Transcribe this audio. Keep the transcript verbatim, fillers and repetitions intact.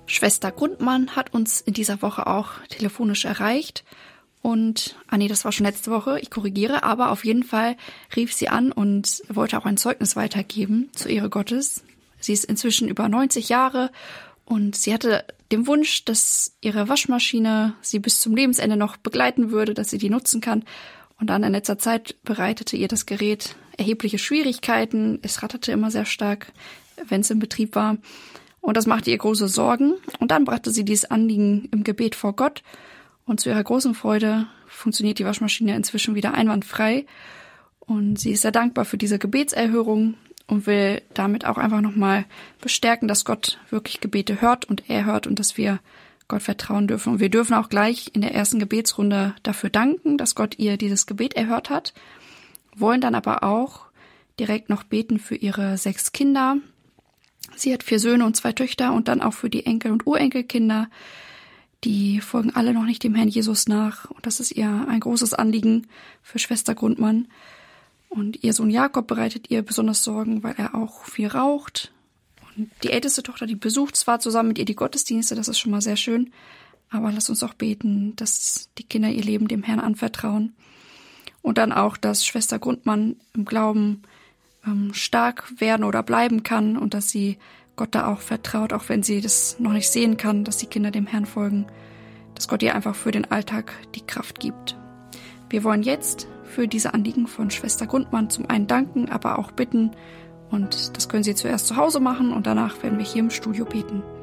Schwester Grundmann hat uns in dieser Woche auch telefonisch erreicht. Und, ah nee, das war schon letzte Woche, ich korrigiere, aber auf jeden Fall rief sie an und wollte auch ein Zeugnis weitergeben zur Ehre Gottes. Sie ist inzwischen über neunzig Jahre und sie hatte den Wunsch, dass ihre Waschmaschine sie bis zum Lebensende noch begleiten würde, dass sie die nutzen kann. Und dann in letzter Zeit bereitete ihr das Gerät erhebliche Schwierigkeiten. Es ratterte immer sehr stark, wenn es in Betrieb war. Und das machte ihr große Sorgen. Und dann brachte sie dieses Anliegen im Gebet vor Gott. Und zu ihrer großen Freude funktioniert die Waschmaschine inzwischen wieder einwandfrei. Und sie ist sehr dankbar für diese Gebetserhörung und will damit auch einfach nochmal bestärken, dass Gott wirklich Gebete hört und er hört und dass wir Gott vertrauen dürfen. Und wir dürfen auch gleich in der ersten Gebetsrunde dafür danken, dass Gott ihr dieses Gebet erhört hat. Wollen dann aber auch direkt noch beten für ihre sechs Kinder. Sie hat vier Söhne und zwei Töchter und dann auch für die Enkel- und Urenkelkinder. Die folgen alle noch nicht dem Herrn Jesus nach. Und das ist ihr ein großes Anliegen für Schwester Grundmann. Und ihr Sohn Jakob bereitet ihr besonders Sorgen, weil er auch viel raucht. Und die älteste Tochter, die besucht zwar zusammen mit ihr die Gottesdienste, das ist schon mal sehr schön. Aber lasst uns auch beten, dass die Kinder ihr Leben dem Herrn anvertrauen. Und dann auch, dass Schwester Grundmann im Glauben ähm, stark werden oder bleiben kann und dass sie Gott da auch vertraut, auch wenn sie das noch nicht sehen kann, dass die Kinder dem Herrn folgen, dass Gott ihr einfach für den Alltag die Kraft gibt. Wir wollen jetzt für diese Anliegen von Schwester Grundmann zum einen danken, aber auch bitten und das können Sie zuerst zu Hause machen und danach werden wir hier im Studio beten.